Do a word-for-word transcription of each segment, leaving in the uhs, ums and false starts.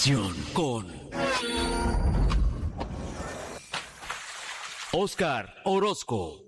Información con Óscar Orozco.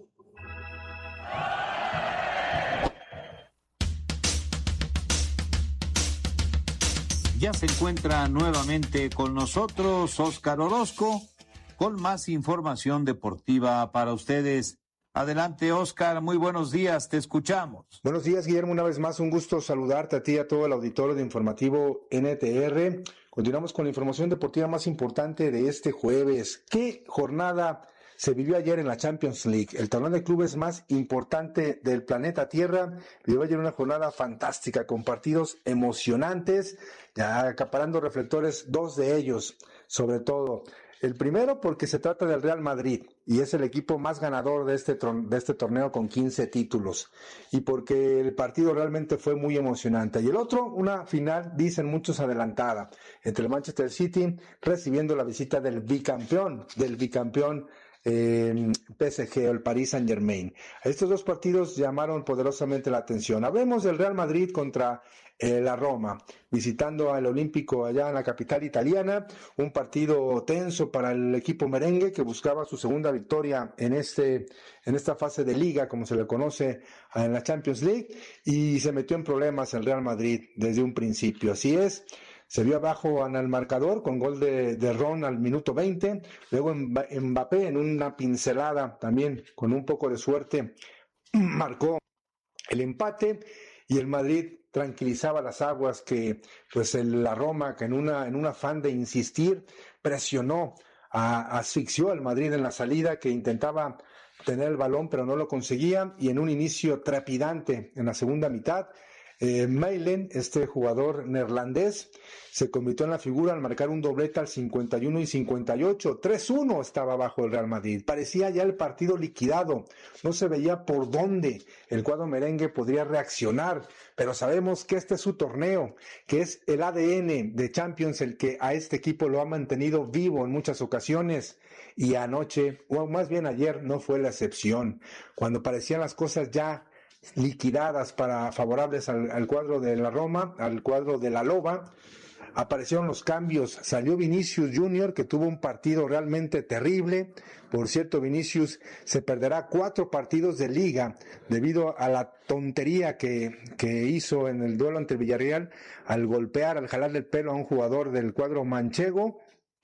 Ya se encuentra nuevamente con nosotros Óscar Orozco con más información deportiva para ustedes. Adelante, Óscar, muy buenos días, te escuchamos. Buenos días, Guillermo, una vez más un gusto saludarte a ti y a todo el auditorio de Informativo N T R. Continuamos con la información deportiva más importante de este jueves. ¿Qué jornada se vivió ayer en la Champions League? El torneo de clubes más importante del planeta Tierra vivió ayer una jornada fantástica con partidos emocionantes, ya acaparando reflectores, dos de ellos sobre todo. El primero porque se trata del Real Madrid y es el equipo más ganador de este, de este torneo con quince títulos y porque el partido realmente fue muy emocionante. Y el otro, una final, dicen muchos, adelantada entre el Manchester City recibiendo la visita del bicampeón, del bicampeón Eh, P S G o el Paris Saint Germain. Estos dos partidos llamaron poderosamente la atención. Hablemos del Real Madrid contra eh, la Roma, visitando al Olímpico allá en la capital italiana, un partido tenso para el equipo merengue que buscaba su segunda victoria en este en esta fase de liga, como se le conoce en la Champions League, y se metió en problemas el Real Madrid desde un principio. Así es. Se vio abajo en el marcador con gol de, de Ron al minuto veinte, luego Mbappé en una pincelada también con un poco de suerte marcó el empate y el Madrid tranquilizaba las aguas que pues el, la Roma que en una en un afán de insistir presionó, a, asfixió al Madrid en la salida, que intentaba tener el balón pero no lo conseguía, y en un inicio trepidante en la segunda mitad Eh, Malen, este jugador neerlandés, se convirtió en la figura al marcar un doblete al cincuenta y uno y cincuenta y ocho. tres uno estaba abajo el Real Madrid. Parecía ya el partido liquidado. No se veía por dónde el cuadro merengue podría reaccionar. Pero sabemos que este es su torneo, que es el A D N de Champions el que a este equipo lo ha mantenido vivo en muchas ocasiones. Y anoche, o más bien ayer, no fue la excepción. Cuando parecían las cosas ya liquidadas para favorables al, al cuadro de la Roma, al cuadro de la Loba, aparecieron los cambios. Salió Vinicius Junior, que tuvo un partido realmente terrible. Por cierto, Vinicius se perderá cuatro partidos de liga debido a la tontería que, que hizo en el duelo ante Villarreal al golpear, al jalarle el pelo a un jugador del cuadro manchego.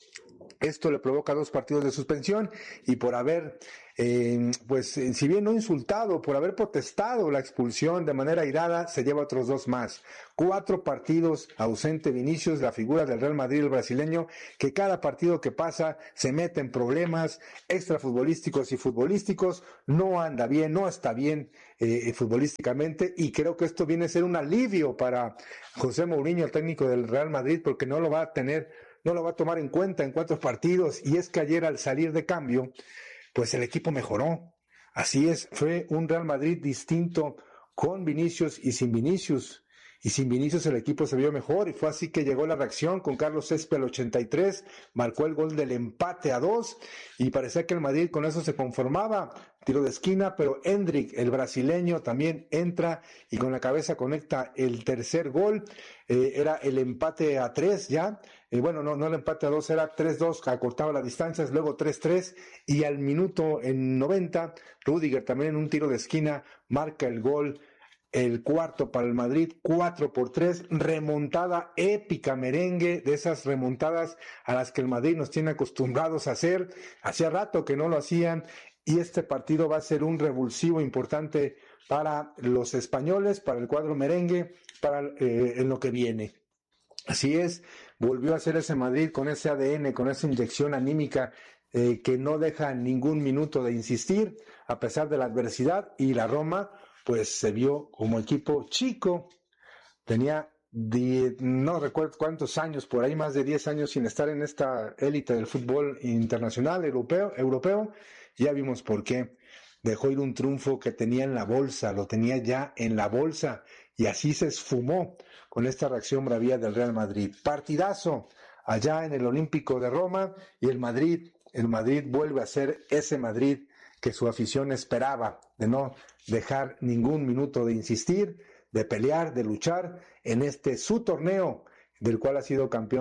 Esto le provoca dos partidos de suspensión y por haber, eh, pues, eh, si bien no insultado, por haber protestado la expulsión de manera airada, se lleva otros dos más. Cuatro partidos ausente Vinicius, la figura del Real Madrid, el brasileño, que cada partido que pasa se mete en problemas extrafutbolísticos y futbolísticos, no anda bien, no está bien eh, futbolísticamente, y creo que esto viene a ser un alivio para José Mourinho, el técnico del Real Madrid, porque no lo va a tener no lo va a tomar en cuenta en cuatro partidos, y es que ayer al salir de cambio, pues el equipo mejoró. Así es, fue un Real Madrid distinto con Vinicius y sin Vinicius. Y sin Vinicius el equipo se vio mejor, y fue así que llegó la reacción con Carlos Céspedes al ochenta y tres, marcó el gol del empate a dos, y parecía que el Madrid con eso se conformaba, tiro de esquina, pero Endrick, el brasileño, también entra y con la cabeza conecta el tercer gol. Eh, era el empate a tres ya, eh, bueno, no, no el empate a dos, era tres dos, acortaba las distancias, luego tres tres, y al minuto en noventa, Rüdiger también en un tiro de esquina marca el gol, el cuarto para el Madrid, cuatro por tres, remontada épica merengue, de esas remontadas a las que el Madrid nos tiene acostumbrados a hacer, hacía rato que no lo hacían, y este partido va a ser un revulsivo importante para los españoles, para el cuadro merengue, para eh, en lo que viene. Así es, volvió a ser ese Madrid con ese A D N, con esa inyección anímica eh, que no deja ningún minuto de insistir, a pesar de la adversidad, y la Roma pues se vio como equipo chico, tenía diez, no recuerdo cuántos años, por ahí más de diez años sin estar en esta élite del fútbol internacional europeo, europeo. Ya vimos por qué. Dejó ir un triunfo que tenía en la bolsa, lo tenía ya en la bolsa, y así se esfumó con esta reacción bravía del Real Madrid. Partidazo allá en el Olímpico de Roma, y el Madrid, el Madrid vuelve a ser ese Madrid que su afición esperaba, de no dejar ningún minuto de insistir, de pelear, de luchar en este su torneo, del cual ha sido campeón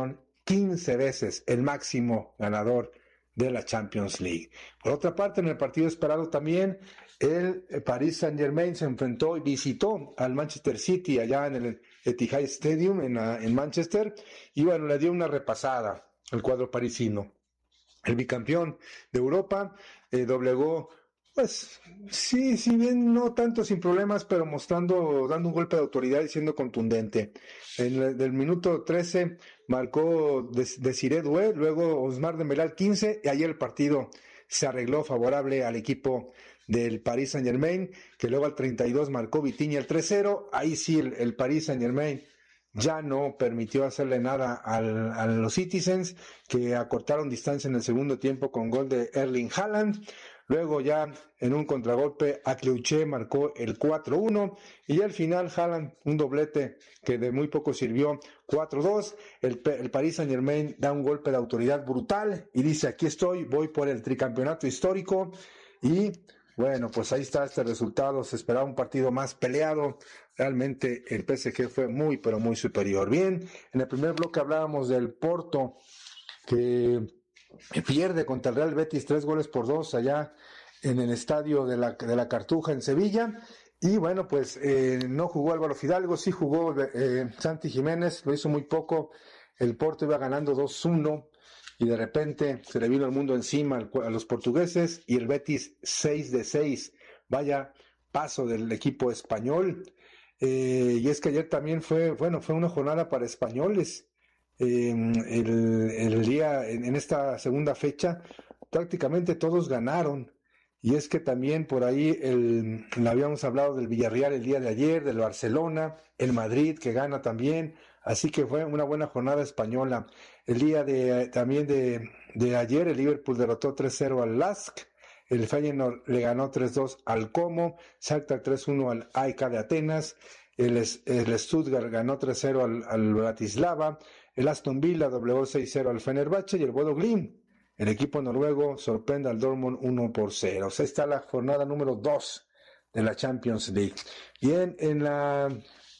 quince veces el máximo ganador de la Champions League. Por otra parte, en el partido esperado también, el Paris Saint-Germain se enfrentó y visitó al Manchester City allá en el Etihad Stadium en, en Manchester, y bueno, le dio una repasada al cuadro parisino. El bicampeón de Europa eh, doblegó, pues sí, si bien no tanto sin problemas, pero mostrando, dando un golpe de autoridad y siendo contundente. En el del minuto trece marcó Desiré Doué, luego Ousmane Dembélé al quince, y ayer el partido se arregló favorable al equipo del Paris Saint-Germain, que luego al treinta y dos marcó Vitinha el tres cero. Ahí sí el, el Paris Saint-Germain ya no permitió hacerle nada al, a los Citizens, que acortaron distancia en el segundo tiempo con gol de Erling Haaland. Luego ya en un contragolpe Akleuché marcó el cuatro uno, y al final Haaland un doblete que de muy poco sirvió, cuatro dos. El, el Paris Saint-Germain da un golpe de autoridad brutal y dice: aquí estoy, voy por el tricampeonato histórico. Y bueno, pues ahí está este resultado. Se esperaba un partido más peleado. Realmente el P S G fue muy, pero muy superior. Bien, en el primer bloque hablábamos del Porto, que pierde contra el Real Betis tres goles por dos allá en el estadio de la, de la Cartuja en Sevilla. Y bueno, pues eh, no jugó Álvaro Fidalgo, sí jugó eh, Santi Jiménez, lo hizo muy poco. El Porto iba ganando dos uno y de repente se le vino el mundo encima a los portugueses, y el Betis seis de seis. Vaya paso del equipo español. Eh, y es que ayer también fue, bueno, fue una jornada para españoles. Eh, el, el día, en, en esta segunda fecha, prácticamente todos ganaron. Y es que también por ahí el, habíamos hablado del Villarreal el día de ayer, del Barcelona, el Madrid que gana también, así que fue una buena jornada española. El día de también de, de ayer el Liverpool derrotó tres cero al Lask, el Feyenoord le ganó tres dos al Como, Shakhtar tres uno al A E K de Atenas, el, el Stuttgart ganó tres cero al, al Bratislava, el Aston Villa doblegó seis cero al Fenerbahce, y el Bodo Glimt, el equipo noruego, sorprende al Dortmund uno por cero. O sea, está la jornada número dos de la Champions League. Bien, en la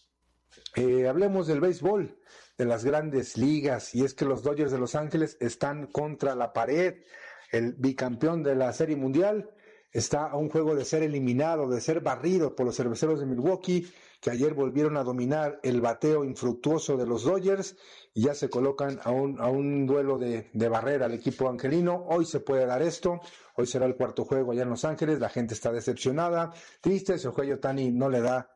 eh, hablemos del béisbol, de las grandes ligas, y es que los Dodgers de Los Ángeles están contra la pared. El bicampeón de la Serie Mundial está a un juego de ser eliminado, de ser barrido por los Cerveceros de Milwaukee, que ayer volvieron a dominar el bateo infructuoso de los Dodgers, y ya se colocan a un, a un duelo de, de barrera al equipo angelino. Hoy se puede dar esto, hoy será el cuarto juego allá en Los Ángeles, la gente está decepcionada, triste. Shohei Ohtani no le da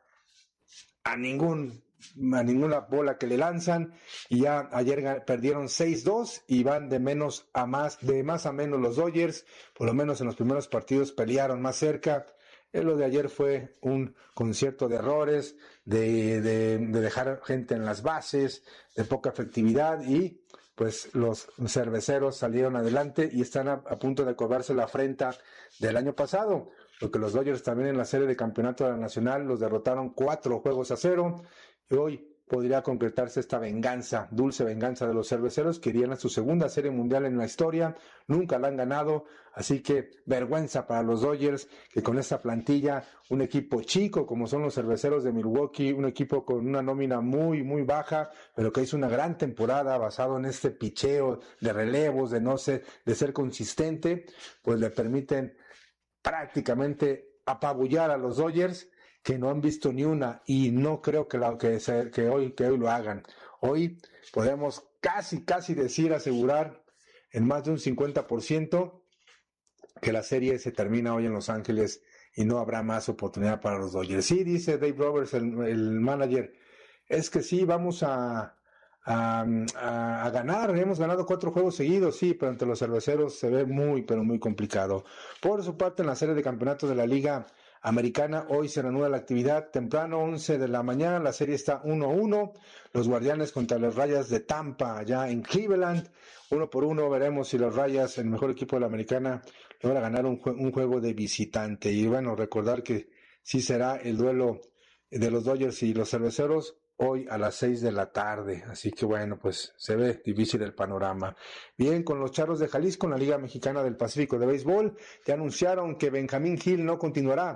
a ningún a ninguna bola que le lanzan, y ya ayer perdieron seis dos y van de menos a más, de más a menos los Dodgers. Por lo menos en los primeros partidos pelearon más cerca. Eh, lo de ayer fue un concierto de errores, de, de, de dejar gente en las bases, de poca efectividad, y pues los cerveceros salieron adelante y están a, a punto de cobrarse la afrenta del año pasado, porque los Dodgers también en la serie de campeonato de la Nacional los derrotaron cuatro juegos a cero. Y hoy podría concretarse esta venganza, dulce venganza de los cerveceros, que irían a su segunda serie mundial en la historia. Nunca la han ganado, así que vergüenza para los Dodgers, que con esta plantilla, un equipo chico como son los Cerveceros de Milwaukee, un equipo con una nómina muy, muy baja, pero que hizo una gran temporada basado en este picheo de relevos, de no ser, de ser consistente, pues le permiten prácticamente apabullar a los Dodgers, que no han visto ni una, y no creo que, la, que, se, que, hoy, que hoy lo hagan. Hoy podemos casi, casi decir, asegurar en más de un cincuenta por ciento que la serie se termina hoy en Los Ángeles y no habrá más oportunidad para los Dodgers. Sí, dice Dave Roberts, el, el manager, es que sí, vamos a, a, a, a ganar, hemos ganado cuatro juegos seguidos, sí, pero ante los cerveceros se ve muy, pero muy complicado. Por su parte, en la serie de campeonatos de la Liga Americana, hoy se reanuda la actividad temprano, once de la mañana, la serie está uno uno, los Guardianes contra los Rayas de Tampa, allá en Cleveland, uno por uno. Veremos si los Rayas, el mejor equipo de la Americana, logra ganar un, jue- un juego de visitante. Y bueno, recordar que sí será el duelo de los Dodgers y los Cerveceros hoy a las seis de la tarde, así que bueno, pues se ve difícil el panorama. Bien, con los Charros de Jalisco en la Liga Mexicana del Pacífico de Béisbol, ya anunciaron que Benjamín Gil no continuará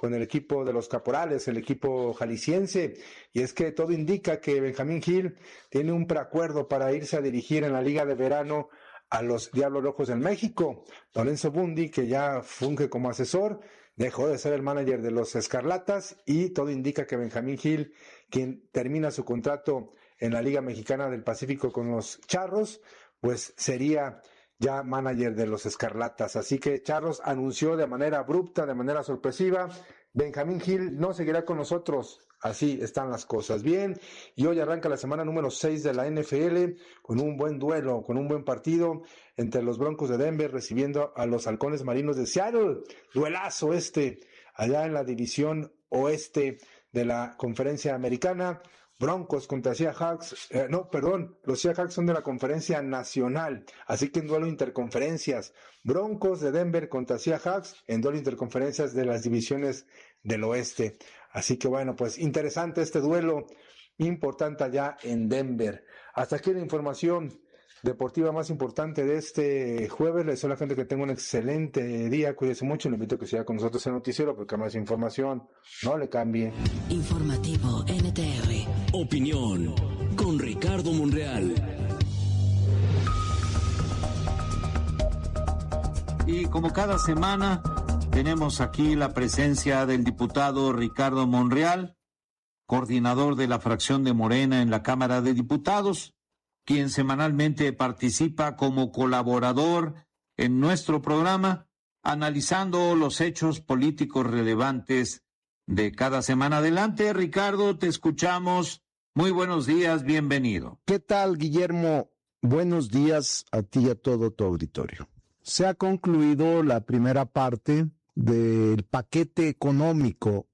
con el equipo de los Caporales, el equipo jalisciense, y es que todo indica que Benjamín Gil tiene un preacuerdo para irse a dirigir en la Liga de Verano a los Diablos Rojos del México. Lorenzo Bundy, que ya funge como asesor, dejó de ser el manager de los Escarlatas, y todo indica que Benjamín Gil, quien termina su contrato en la Liga Mexicana del Pacífico con los Charros, pues sería ya manager de los Escarlatas. Así que Charros anunció de manera abrupta, de manera sorpresiva, Benjamín Gil no seguirá con nosotros. Así están las cosas. Bien, y hoy arranca la semana número seis de la N F L con un buen duelo, con un buen partido entre los Broncos de Denver recibiendo a los Halcones Marinos de Seattle. Duelazo este, allá en la división oeste de la Conferencia Americana. Broncos contra Seahawks, eh, no, perdón, los Seahawks son de la Conferencia Nacional, así que en duelo interconferencias. Broncos de Denver contra Seahawks en duelo interconferencias de las divisiones del oeste. Así que bueno, pues interesante este duelo, importante allá en Denver. Hasta aquí la información deportiva más importante de este jueves. Les deseo a la gente que tenga un excelente día, cuídese mucho, le invito a que siga con nosotros en el noticiero porque más información no le cambie. Informativo N T R. Opinión con Ricardo Monreal. Y como cada semana tenemos aquí la presencia del diputado Ricardo Monreal, coordinador de la fracción de Morena en la Cámara de Diputados, quien semanalmente participa como colaborador en nuestro programa, analizando los hechos políticos relevantes de cada semana. Adelante, Ricardo, te escuchamos. Muy buenos días, bienvenido. ¿Qué tal, Guillermo? Buenos días a ti y a todo tu auditorio. Se ha concluido la primera parte del paquete económico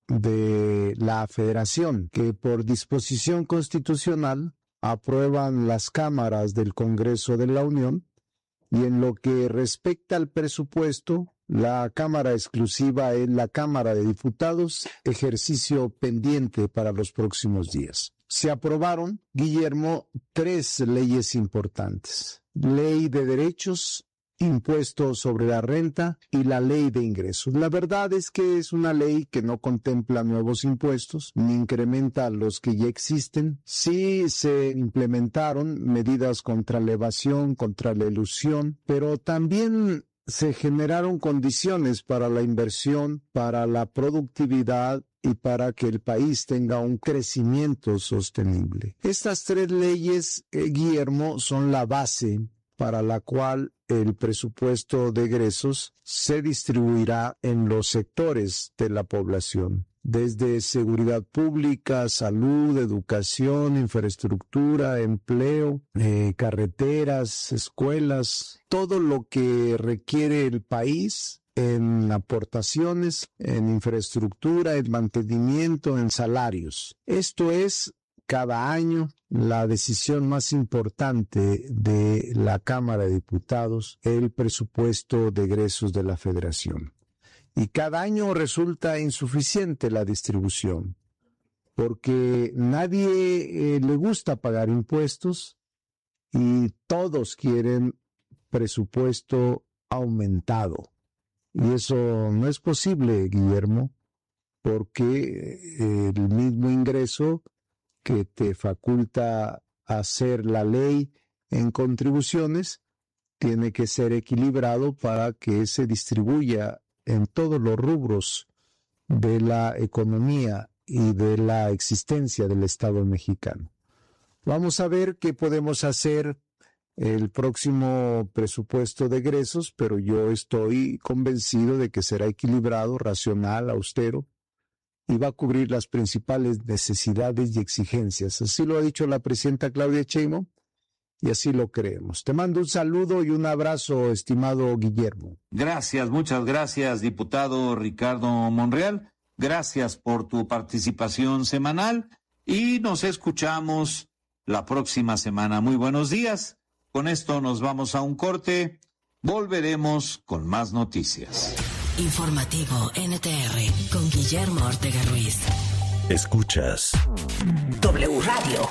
de la Federación, que por disposición constitucional aprueban las cámaras del Congreso de la Unión, y en lo que respecta al presupuesto, la Cámara exclusiva es la Cámara de Diputados, ejercicio pendiente para los próximos días. Se aprobaron, Guillermo, tres leyes importantes: Ley de Derechos, Impuesto sobre la renta y la ley de ingresos. La verdad es que es una ley que no contempla nuevos impuestos ni incrementa los que ya existen. Sí se implementaron medidas contra la evasión, contra la elusión, pero también se generaron condiciones para la inversión, para la productividad y para que el país tenga un crecimiento sostenible. Estas tres leyes, eh, Guillermo, son la base para la cual el presupuesto de egresos se distribuirá en los sectores de la población, desde seguridad pública, salud, educación, infraestructura, empleo, eh, carreteras, escuelas, todo lo que requiere el país en aportaciones, en infraestructura, en mantenimiento, en salarios. Esto es cada año la decisión más importante de la Cámara de Diputados, el presupuesto de egresos de la Federación. Y cada año resulta insuficiente la distribución, porque nadie eh, le gusta pagar impuestos y todos quieren presupuesto aumentado. Y eso no es posible, Guillermo, porque eh, el mismo ingreso que te faculta hacer la ley en contribuciones tiene que ser equilibrado para que se distribuya en todos los rubros de la economía y de la existencia del Estado mexicano. Vamos a ver qué podemos hacer el próximo presupuesto de egresos, pero yo estoy convencido de que será equilibrado, racional, austero, y va a cubrir las principales necesidades y exigencias. Así lo ha dicho la presidenta Claudia Sheinbaum y así lo creemos. Te mando un saludo y un abrazo, estimado Guillermo. Gracias, muchas gracias, diputado Ricardo Monreal. Gracias por tu participación semanal y nos escuchamos la próxima semana. Muy buenos días. Con esto nos vamos a un corte. Volveremos con más noticias. Informativo N T R con Guillermo Ortega Ruiz. Escuchas W Radio.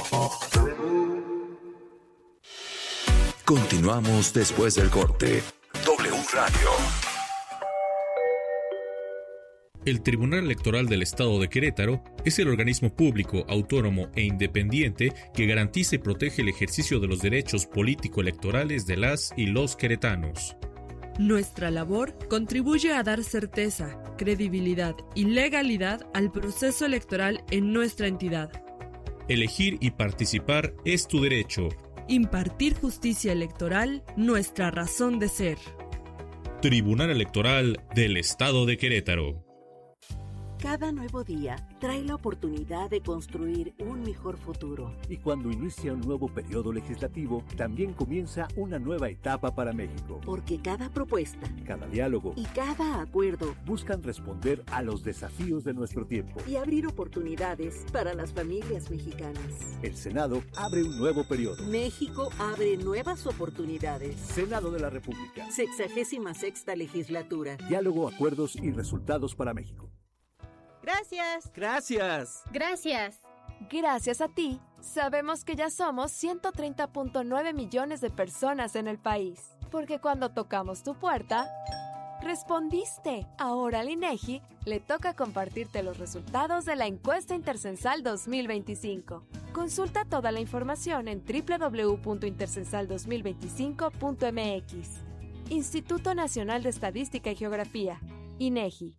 Continuamos después del corte. W Radio. El Tribunal Electoral del Estado de Querétaro es el organismo público, autónomo e independiente que garantiza y protege el ejercicio de los derechos político-electorales de las y los queretanos. Nuestra labor contribuye a dar certeza, credibilidad y legalidad al proceso electoral en nuestra entidad. Elegir y participar es tu derecho. Impartir justicia electoral, nuestra razón de ser. Tribunal Electoral del Estado de Querétaro. Cada nuevo día trae la oportunidad de construir un mejor futuro. Y cuando inicia un nuevo periodo legislativo, también comienza una nueva etapa para México. Porque cada propuesta, cada diálogo y cada acuerdo buscan responder a los desafíos de nuestro tiempo y abrir oportunidades para las familias mexicanas. El Senado abre un nuevo periodo. México abre nuevas oportunidades. Senado de la República. Sexagésima sexta legislatura. Diálogo, acuerdos y resultados para México. Gracias. Gracias. Gracias. Gracias a ti, sabemos que ya somos ciento treinta punto nueve millones de personas en el país. Porque cuando tocamos tu puerta, respondiste. Ahora al INEGI le toca compartirte los resultados de la encuesta intercensal dos mil veinticinco. Consulta toda la información en doble u doble u doble u punto intercensal dos mil veinticinco punto m x. Instituto Nacional de Estadística y Geografía, INEGI.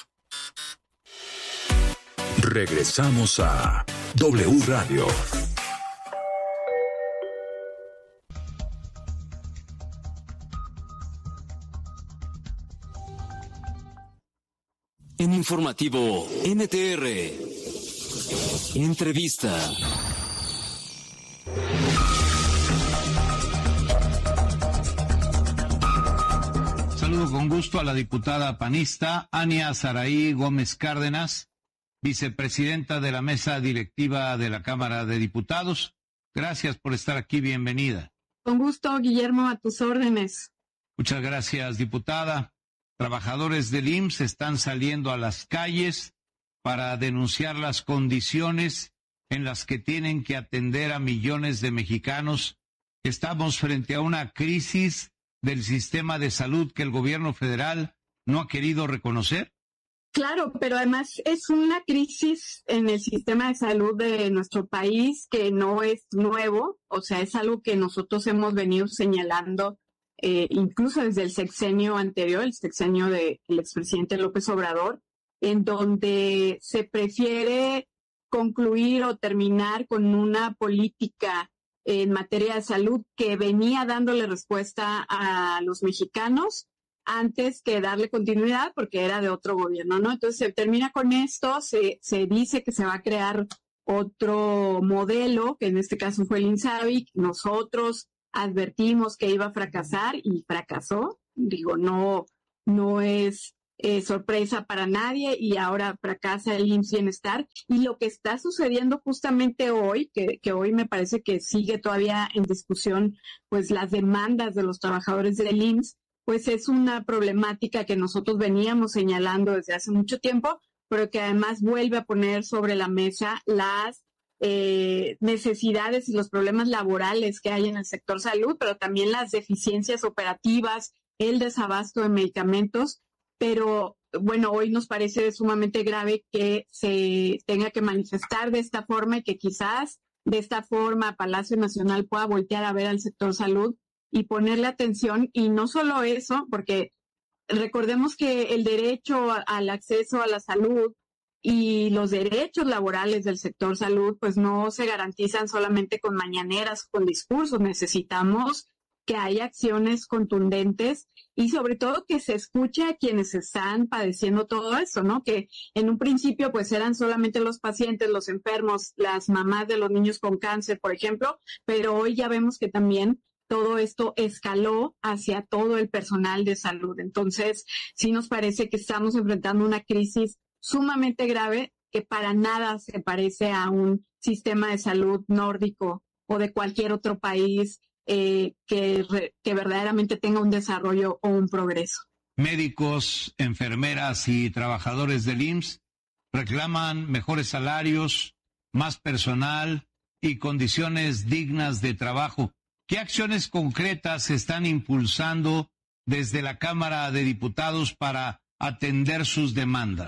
Regresamos a W Radio. En informativo N T R. Entrevista. Saludo con gusto a la diputada panista Ania Saraí Gómez Cárdenas, vicepresidenta de la mesa directiva de la Cámara de Diputados. Gracias por estar aquí, bienvenida. Con gusto, Guillermo, a tus órdenes. Muchas gracias, diputada. Trabajadores del I M S S están saliendo a las calles para denunciar las condiciones en las que tienen que atender a millones de mexicanos. Estamos frente a una crisis del sistema de salud que el gobierno federal no ha querido reconocer. Claro, pero además es una crisis en el sistema de salud de nuestro país que no es nuevo, o sea, es algo que nosotros hemos venido señalando eh, incluso desde el sexenio anterior, el sexenio del expresidente López Obrador, en donde se prefiere concluir o terminar con una política en materia de salud que venía dándole respuesta a los mexicanos antes que darle continuidad porque era de otro gobierno, ¿no? Entonces se termina con esto, se, se dice que se va a crear otro modelo, que en este caso fue el INSABI, nosotros advertimos que iba a fracasar y fracasó, digo, no, no es eh, sorpresa para nadie y ahora fracasa el I M S S Bienestar. Y lo que está sucediendo justamente hoy, que, que hoy me parece que sigue todavía en discusión, pues las demandas de los trabajadores del I M S S, pues es una problemática que nosotros veníamos señalando desde hace mucho tiempo, pero que además vuelve a poner sobre la mesa las eh, necesidades y los problemas laborales que hay en el sector salud, pero también las deficiencias operativas, el desabasto de medicamentos. Pero bueno, hoy nos parece sumamente grave que se tenga que manifestar de esta forma y que quizás de esta forma Palacio Nacional pueda voltear a ver al sector salud y ponerle atención. Y no solo eso, porque recordemos que el derecho al acceso a la salud y los derechos laborales del sector salud pues no se garantizan solamente con mañaneras, con discursos. Necesitamos que haya acciones contundentes y sobre todo que se escuche a quienes están padeciendo todo eso, ¿no? Que en un principio pues eran solamente los pacientes, los enfermos, las mamás de los niños con cáncer, por ejemplo, pero hoy ya vemos que también todo esto escaló hacia todo el personal de salud. Entonces, sí nos parece que estamos enfrentando una crisis sumamente grave que para nada se parece a un sistema de salud nórdico o de cualquier otro país eh, que, re, que verdaderamente tenga un desarrollo o un progreso. Médicos, enfermeras y trabajadores del I M S S reclaman mejores salarios, más personal y condiciones dignas de trabajo. ¿Qué acciones concretas se están impulsando desde la Cámara de Diputados para atender sus demandas?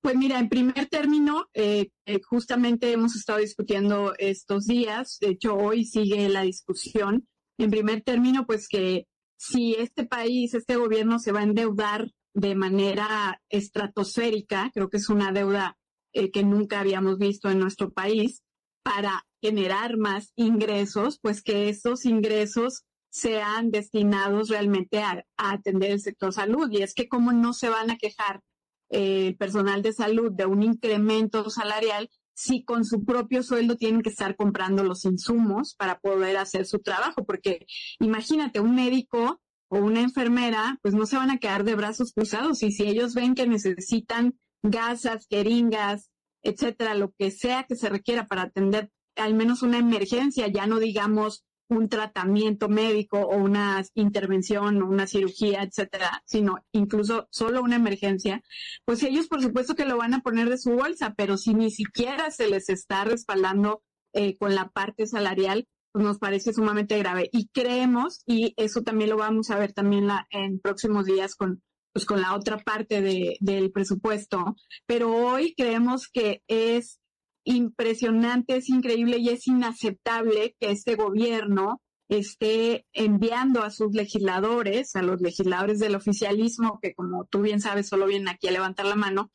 Pues mira, en primer término, eh, eh, justamente hemos estado discutiendo estos días, de hecho hoy sigue la discusión. En primer término, pues que si este país, este gobierno se va a endeudar de manera estratosférica, creo que es una deuda eh, que nunca habíamos visto en nuestro país, para generar más ingresos, pues que estos ingresos sean destinados realmente a, a atender el sector salud. Y es que cómo no se van a quejar el eh, personal de salud de un incremento salarial si con su propio sueldo tienen que estar comprando los insumos para poder hacer su trabajo, porque imagínate, un médico o una enfermera, pues no se van a quedar de brazos cruzados, y si ellos ven que necesitan gasas, jeringas, etcétera, lo que sea que se requiera para atender al menos una emergencia, ya no digamos un tratamiento médico o una intervención o una cirugía, etcétera, sino incluso solo una emergencia, pues ellos por supuesto que lo van a poner de su bolsa, pero si ni siquiera se les está respaldando eh, con la parte salarial, pues nos parece sumamente grave. Y creemos, y eso también lo vamos a ver también la, en próximos días con, pues con la otra parte de, del presupuesto, pero hoy creemos que es impresionante, es increíble y es inaceptable que este gobierno esté enviando a sus legisladores, a los legisladores del oficialismo, que como tú bien sabes solo vienen aquí a levantar la mano,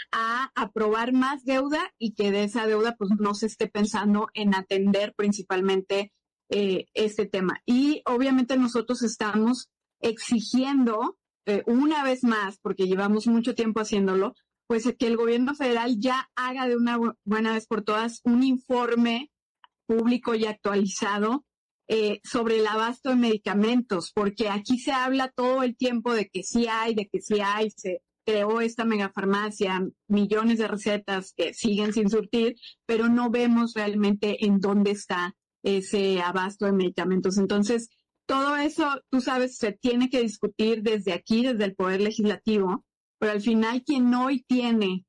a aprobar más deuda y que de esa deuda pues no se esté pensando en atender principalmente eh, este tema. Y obviamente nosotros estamos exigiendo eh, una vez más, porque llevamos mucho tiempo haciéndolo, pues que el gobierno federal ya haga de una buena vez por todas un informe público y actualizado eh, sobre el abasto de medicamentos, porque aquí se habla todo el tiempo de que sí hay, de que sí hay, se creó esta megafarmacia, millones de recetas que siguen sin surtir, pero no vemos realmente en dónde está ese abasto de medicamentos. Entonces, todo eso, tú sabes, se tiene que discutir desde aquí, desde el Poder Legislativo, pero al final quien hoy tiene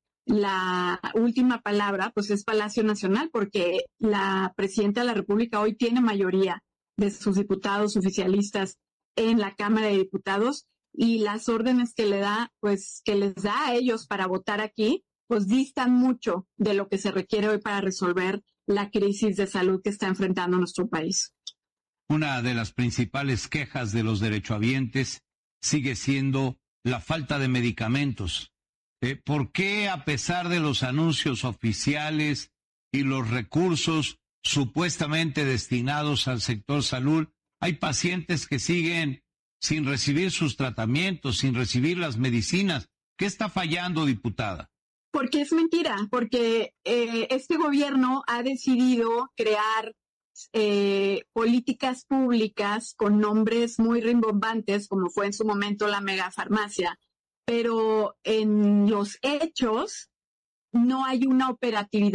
la última palabra, pues es Palacio Nacional, porque la presidenta de la República hoy tiene mayoría de sus diputados oficialistas en la Cámara de Diputados, y las órdenes que le da, pues que les da a ellos para votar aquí, pues distan mucho de lo que se requiere hoy para resolver la crisis de salud que está enfrentando nuestro país. Una de las principales quejas de los derechohabientes sigue siendo la falta de medicamentos. Eh, ¿Por qué, a pesar de los anuncios oficiales y los recursos supuestamente destinados al sector salud, hay pacientes que siguen sin recibir sus tratamientos, sin recibir las medicinas? ¿Qué está fallando, diputada? Porque es mentira, porque eh, este gobierno ha decidido crear eh, políticas públicas con nombres muy rimbombantes, como fue en su momento la megafarmacia, pero en los hechos no hay una operatividad